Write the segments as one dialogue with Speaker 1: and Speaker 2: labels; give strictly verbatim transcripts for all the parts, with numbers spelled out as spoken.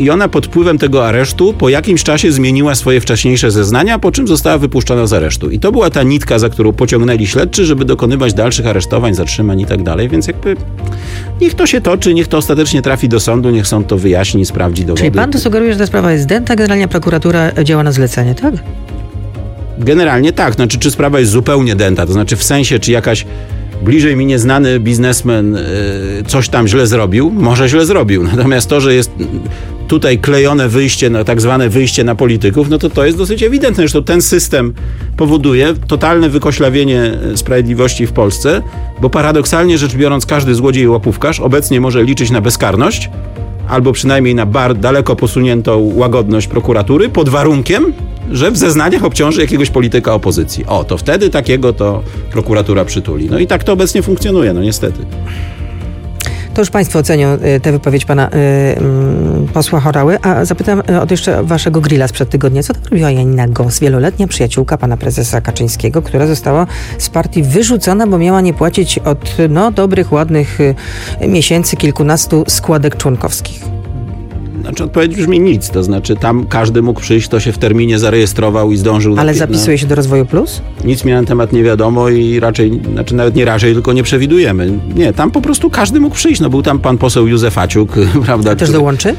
Speaker 1: i ona pod wpływem tego aresztu po jakimś czasie zmieniła swoje wcześniejsze zeznania, po czym została wypuszczona z aresztu. I to była ta nitka, za którą pociągnęli śledczy, żeby dokonywać dalszych aresztowań, zatrzymań i tak dalej, więc jakby niech to się toczy, niech to ostatecznie trafi do sądu, niech sąd to wyjaśni, sprawdzi dowody.
Speaker 2: Czyli pan to sugeruje, że ta sprawa jest dęta, generalnie prokuratura działa na zlecenie, tak?
Speaker 1: Generalnie tak, znaczy czy sprawa jest zupełnie dęta, to znaczy w sensie, czy jakaś bliżej mi nieznany biznesmen y, coś tam źle zrobił, może źle zrobił, natomiast to, że jest tutaj klejone wyjście, na tak zwane wyjście na polityków, no to to jest dosyć ewidentne. Zresztą ten system powoduje totalne wykoślawienie sprawiedliwości w Polsce, bo paradoksalnie rzecz biorąc każdy złodziej i łapówkarz obecnie może liczyć na bezkarność, albo przynajmniej na bar daleko posuniętą łagodność prokuratury, pod warunkiem, że w zeznaniach obciąży jakiegoś polityka opozycji. O, to wtedy takiego to prokuratura przytuli. No i tak to obecnie funkcjonuje, no niestety.
Speaker 2: To już państwo ocenią tę wypowiedź pana y, y, posła Horały, a zapytam o to jeszcze waszego grilla sprzed tygodnia. Co tam robiła Janina Gos, wieloletnia przyjaciółka pana prezesa Kaczyńskiego, która została z partii wyrzucona, bo miała nie płacić od no, dobrych, ładnych y, miesięcy kilkunastu składek członkowskich?
Speaker 1: Znaczy odpowiedź brzmi nic, to znaczy tam każdy mógł przyjść, kto się w terminie zarejestrował i zdążył.
Speaker 2: Ale
Speaker 1: na,
Speaker 2: zapisuje
Speaker 1: na...
Speaker 2: się do Rozwoju Plus?
Speaker 1: Nic mi na ten temat nie wiadomo i raczej, znaczy nawet nie raczej, tylko nie przewidujemy. Nie, tam po prostu każdy mógł przyjść. No był tam pan poseł Józefaciuk, prawda?
Speaker 2: A też
Speaker 1: który...
Speaker 2: dołączy?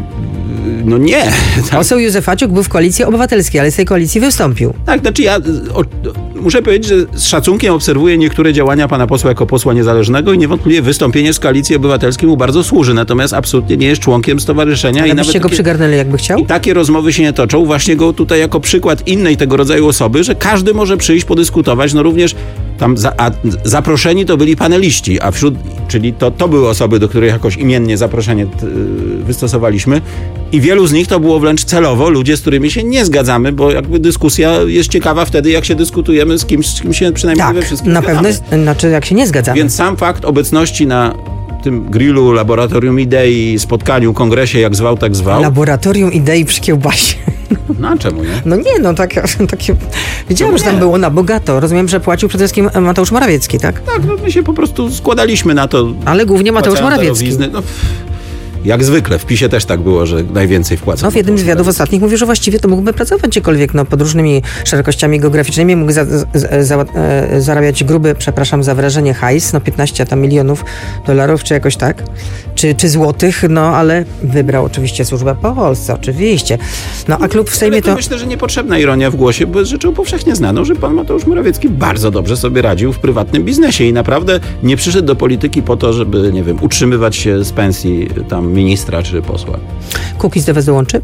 Speaker 1: No nie.
Speaker 2: Poseł Józefaciuk był w Koalicji Obywatelskiej, ale z tej koalicji wystąpił.
Speaker 1: Tak, znaczy ja o, muszę powiedzieć, że z szacunkiem obserwuję niektóre działania pana posła jako posła niezależnego i niewątpliwie wystąpienie z Koalicji Obywatelskiej mu bardzo służy, natomiast absolutnie nie jest członkiem stowarzyszenia.
Speaker 2: Ale
Speaker 1: i
Speaker 2: byście
Speaker 1: nawet
Speaker 2: go
Speaker 1: takie,
Speaker 2: przygarnęli, jakby chciał?
Speaker 1: I takie rozmowy się nie toczą. Właśnie go tutaj jako przykład innej tego rodzaju osoby, że każdy może przyjść, podyskutować. No również tam za, a zaproszeni to byli paneliści, a wśród, czyli to, to były osoby, do których jakoś imiennie zaproszenie t, wystosowaliśmy i wielu z nich to było wręcz celowo ludzie, z którymi się nie zgadzamy, bo jakby dyskusja jest ciekawa wtedy, jak się dyskutujemy z kimś, z kim się przynajmniej
Speaker 2: tak,
Speaker 1: we wszystkim
Speaker 2: na pewno, jest, znaczy jak się nie zgadzamy.
Speaker 1: Więc sam fakt obecności na tym grillu, laboratorium idei, spotkaniu, kongresie, jak zwał, tak zwał.
Speaker 2: Laboratorium idei przy kiełbasie.
Speaker 1: No a czemu nie?
Speaker 2: No nie, no takie, takie... Wiedziałem,
Speaker 1: no
Speaker 2: że tam było na bogato. Rozumiem, że płacił przede wszystkim Mateusz Morawiecki, tak?
Speaker 1: Tak, no my się po prostu składaliśmy na to.
Speaker 2: Ale głównie Mateusz Morawiecki.
Speaker 1: No, jak zwykle, w PiSie też tak było, że najwięcej wpłacał.
Speaker 2: No w jednym z wywiadów ostatnich mówił, że właściwie to mógłby pracować gdziekolwiek, no pod różnymi szerokościami geograficznymi, mógł za, za, za, e, zarabiać gruby, przepraszam za wyrażenie, hajs, no piętnaście tam milionów dolarów, czy jakoś tak, czy, czy złotych, no ale wybrał oczywiście służbę po Polsce, oczywiście. No a klub w Sejmie
Speaker 1: ale to...
Speaker 2: to...
Speaker 1: Myślę, że niepotrzebna ironia w głosie, bo jest rzeczą powszechnie znaną, że pan Mateusz Morawiecki bardzo dobrze sobie radził w prywatnym biznesie i naprawdę nie przyszedł do polityki po to, żeby, nie wiem, utrzymywać się z pensji tam ministra czy posła.
Speaker 2: Kukiz do was dołączy?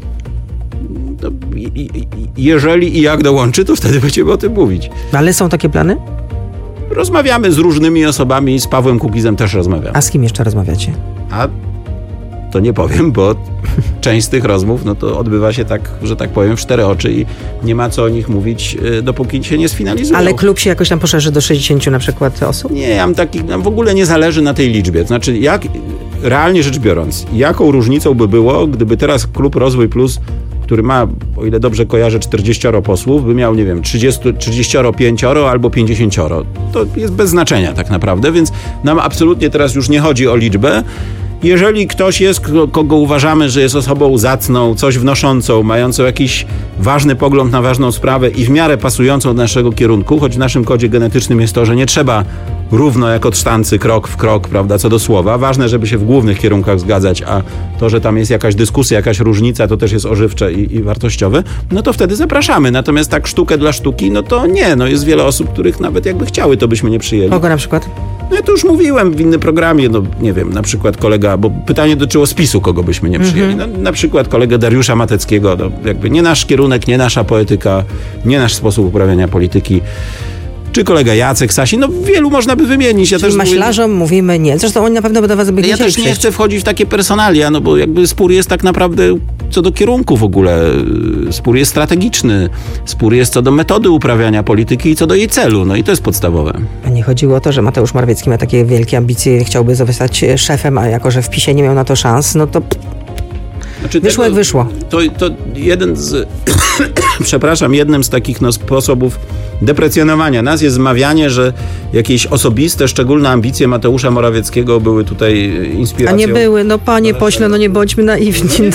Speaker 1: No, i, i, jeżeli i jak dołączy, to wtedy będziemy o tym mówić.
Speaker 2: Ale są takie plany?
Speaker 1: Rozmawiamy z różnymi osobami, z Pawłem Kukizem też rozmawiamy.
Speaker 2: A z kim jeszcze rozmawiacie?
Speaker 1: A to nie powiem, bo część z tych rozmów, no to odbywa się tak, że tak powiem, w cztery oczy i nie ma co o nich mówić, dopóki się nie sfinalizują.
Speaker 2: Ale klub się jakoś tam poszerzy do sześćdziesięciu na przykład osób?
Speaker 1: Nie, ja mam takich, nam w ogóle nie zależy na tej liczbie. To znaczy, jak, realnie rzecz biorąc, jaką różnicą by było, gdyby teraz klub Rozwój Plus, który ma, o ile dobrze kojarzę, czterdzieścioro posłów, by miał, nie wiem, trzydzieści, trzydzieści pięć albo pięćdziesiąt. To jest bez znaczenia tak naprawdę, więc nam absolutnie teraz już nie chodzi o liczbę. Jeżeli ktoś jest, kogo uważamy, że jest osobą zacną, coś wnoszącą, mającą jakiś ważny pogląd na ważną sprawę i w miarę pasującą do naszego kierunku, choć w naszym kodzie genetycznym jest to, że nie trzeba równo jak od sztancy, krok w krok, prawda, co do słowa. Ważne, żeby się w głównych kierunkach zgadzać, a to, że tam jest jakaś dyskusja, jakaś różnica, to też jest ożywcze i, i wartościowe, no to wtedy zapraszamy. Natomiast tak sztukę dla sztuki, no to nie. No jest wiele osób, których nawet jakby chciały, to byśmy nie przyjęli.
Speaker 2: Kogo na przykład?
Speaker 1: No ja to już mówiłem w innym programie, no nie wiem, na przykład kolega, bo pytanie dotyczyło spisu, kogo byśmy nie przyjęli. Mm-hmm. No, na przykład kolegę Dariusza Mateckiego, no jakby nie nasz kierunek, nie nasza poetyka, nie nasz sposób uprawiania polityki. Czy kolega Jacek Sasin, no wielu można by wymienić. Ja
Speaker 2: Czyli
Speaker 1: też
Speaker 2: maślarzom mówię, mówimy nie. Zresztą oni na pewno by do was by
Speaker 1: Ja też nie chcę wchodzić w takie personalia, no bo jakby spór jest tak naprawdę co do kierunku w ogóle. Spór jest strategiczny. Spór jest co do metody uprawiania polityki i co do jej celu. No i to jest podstawowe.
Speaker 2: A nie chodziło o to, że Mateusz Morawiecki ma takie wielkie ambicje, chciałby zostać szefem, a jako, że w PiSie nie miał na to szans, no to znaczy, wyszło tego, jak wyszło.
Speaker 1: To, to jeden z... przepraszam, jednym z takich no, sposobów deprecjonowania nas jest zmawianie, że jakieś osobiste, szczególne ambicje Mateusza Morawieckiego były tutaj inspiracją.
Speaker 2: A nie były, no panie pośle, no nie bądźmy naiwni.